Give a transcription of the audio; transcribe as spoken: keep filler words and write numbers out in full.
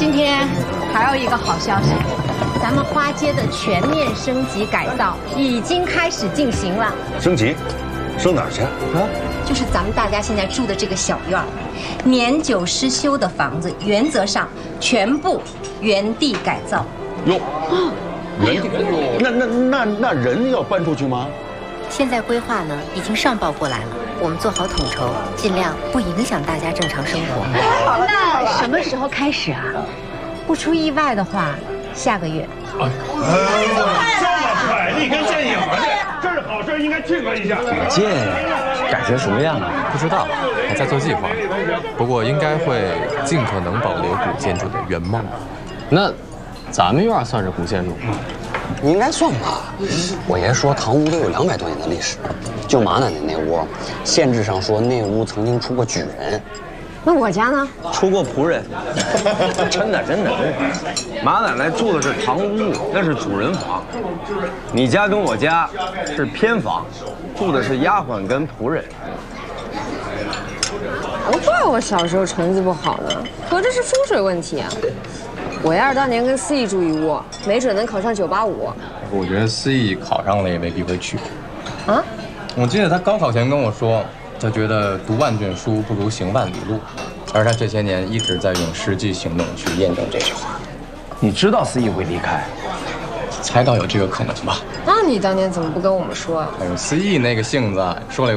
今天还有一个好消息，咱们花街的全面升级改造已经开始进行了。 升级？升哪儿去啊？ 就是咱们大家现在住的这个小院儿，年久失修的房子，原则上全部原地改造。 哟，原地？那那那那人要搬出去吗？ 现在规划呢已经上报过来了，我们做好统筹，尽量不影响大家正常生活。 那什么时候开始啊？不出意外的话，下个月。 哎，这么快，立竿见影了！这是好事，应该庆贺一下。 建改成什么样了？ 不知道，还在做计划。不过应该会尽可能保留古建筑的原貌。 那咱们院算是古建筑吗？应该算吧。我爷说堂屋都有两百多年的历史，就马奶奶那屋，县志上说那屋曾经出过举人。 那我家呢？ 出过仆人。真的真的真的。马奶奶住的是堂屋，那是主人房。你家跟我家是偏房，住的是丫鬟跟仆人。 难怪我小时候成绩不好呢，合着是风水问题啊！我要是当年跟思义住一屋，没准能考上九八五。 我觉得思义考上了也没必会去。 啊？ 我记得他高考前跟我说。他觉得读万卷书不如行万里路，而他这些年一直在用实际行动去验证这句话。 你知道思义会离开？ 猜到有这个可能吧？ 那你当年怎么不跟我们说啊？ 哎呦，思义那个性子，说了。